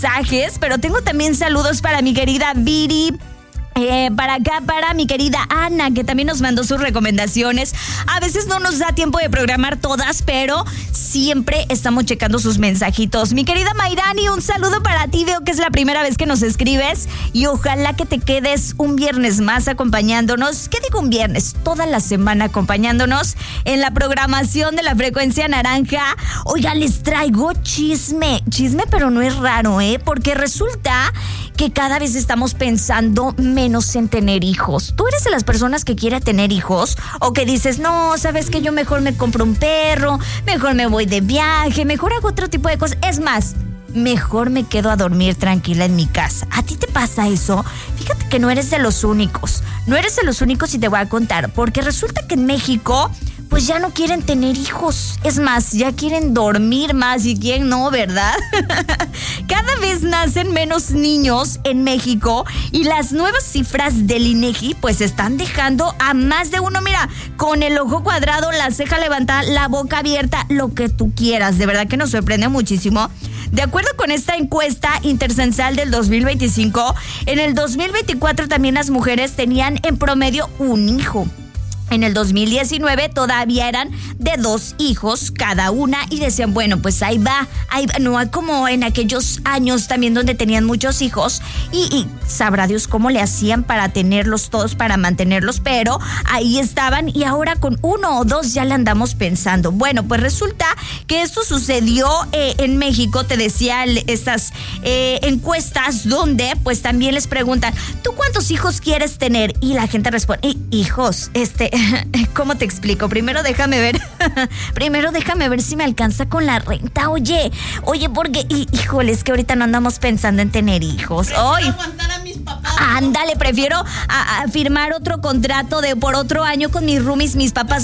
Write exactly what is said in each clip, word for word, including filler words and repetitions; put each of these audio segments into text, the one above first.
mensajes, pero tengo también saludos para mi querida Viri. Eh, para acá, para mi querida Ana, que también nos mandó sus recomendaciones. A veces no nos da tiempo de programar todas, pero siempre estamos checando sus mensajitos. Mi querida Mayrani, un saludo para ti. Veo que es la primera vez que nos escribes y ojalá que te quedes un viernes más acompañándonos. ¿Qué digo un viernes? Toda la semana acompañándonos en la programación de la Frecuencia Naranja. Oiga, les traigo chisme. Chisme, pero no es raro, ¿eh? Porque resulta que cada vez estamos pensando menos en tener hijos. ¿Tú eres de las personas que quiere tener hijos? ¿O que dices, no, sabes que yo mejor me compro un perro, mejor me voy de viaje, mejor hago otro tipo de cosas? Es más, mejor me quedo a dormir tranquila en mi casa. ¿A ti te pasa eso? Fíjate que no eres de los únicos. No eres de los únicos y te voy a contar. Porque resulta que en México, pues ya no quieren tener hijos. Es más, ya quieren dormir más. ¿Y quién no, verdad? Cada vez nacen menos niños en México y las nuevas cifras del INEGI pues están dejando a más de uno, mira, con el ojo cuadrado, la ceja levantada, la boca abierta, lo que tú quieras. De verdad que nos sorprende muchísimo. De acuerdo con esta encuesta intercensal del dos mil veinticinco, en el dos mil veinticuatro también las mujeres tenían en promedio un hijo. En el dos mil diecinueve todavía eran de dos hijos cada una y decían, bueno, pues ahí va, ahí va. No hay como en aquellos años también donde tenían muchos hijos y, y sabrá Dios cómo le hacían para tenerlos todos, para mantenerlos, pero ahí estaban y ahora con uno o dos ya le andamos pensando. Bueno, pues resulta que esto sucedió eh, en México, te decía, estas eh, encuestas donde pues también les preguntan, ¿tú cuántos hijos quieres tener? Y la gente responde, hijos, este... ¿Cómo te explico? Primero déjame ver. Primero déjame ver si me alcanza con la renta. Oye, oye, porque, híjole, es que ahorita no andamos pensando en tener hijos. Hoy. Aguantar a mis papás. Ándale, prefiero a, a firmar otro contrato de por otro año con mis roomies, mis papás.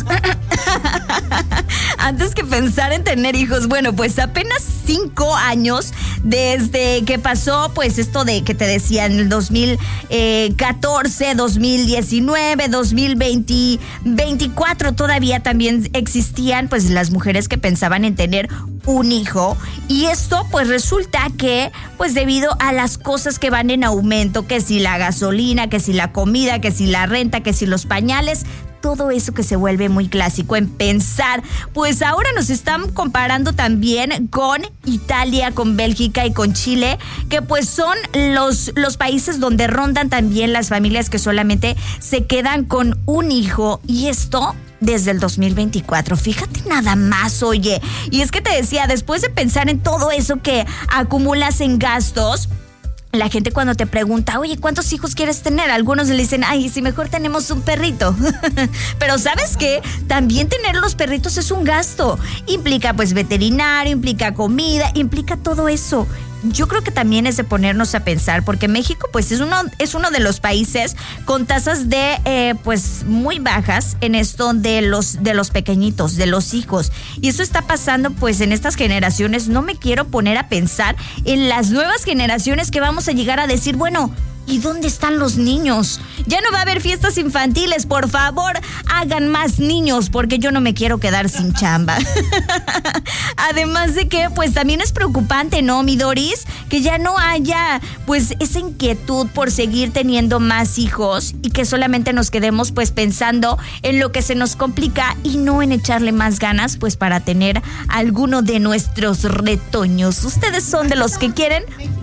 Antes que pensar en tener hijos. Bueno, pues apenas cinco años desde que pasó, pues esto de que te decía en el dos mil catorce, dos mil diecinueve, dos mil veinte. veinticuatro todavía también existían pues las mujeres que pensaban en tener un hijo y esto pues resulta que pues debido a las cosas que van en aumento, que si la gasolina, que si la comida, que si la renta, que si los pañales, todo eso que se vuelve muy clásico en pensar, pues ahora nos están comparando también con Italia, con Bélgica y con Chile, que pues son los, los países donde rondan también las familias que solamente se quedan con un hijo y esto desde el dos mil veinticuatro. Fíjate nada más, oye. Y es que te decía, después de pensar en todo eso que acumulas en gastos, la gente cuando te pregunta, oye, ¿cuántos hijos quieres tener? Algunos le dicen, ay, si mejor tenemos un perrito. Pero ¿sabes qué? También tener los perritos es un gasto. Implica pues veterinario, implica comida, implica todo eso. Yo creo que también es de ponernos a pensar, porque México pues es uno, es uno de los países con tasas de eh, pues muy bajas en esto de los, de los pequeñitos, de los hijos. Y eso está pasando pues en estas generaciones. No me quiero poner a pensar en las nuevas generaciones que vamos a llegar a decir, bueno, ¿y dónde están los niños? Ya no va a haber fiestas infantiles, por favor, hagan más niños, porque yo no me quiero quedar sin chamba. Además de que, pues también es preocupante, ¿no, mi Doris? Que ya no haya, pues, esa inquietud por seguir teniendo más hijos y que solamente nos quedemos, pues, pensando en lo que se nos complica y no en echarle más ganas, pues, para tener alguno de nuestros retoños. ¿Ustedes son de los que quieren?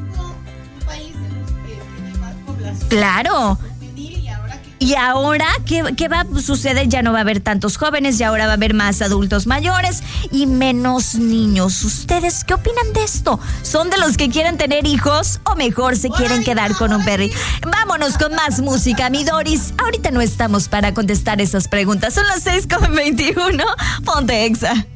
Claro. Y ahora, ¿qué, qué va a suceder? Ya no va a haber tantos jóvenes, ya ahora va a haber más adultos mayores y menos niños. ¿Ustedes qué opinan de esto? ¿Son de los que quieren tener hijos o mejor se quieren quedar con un perrito? Vámonos con más música, mi Doris. Ahorita no estamos para contestar esas preguntas. Son las seis con veintiuno. Ponte Exa.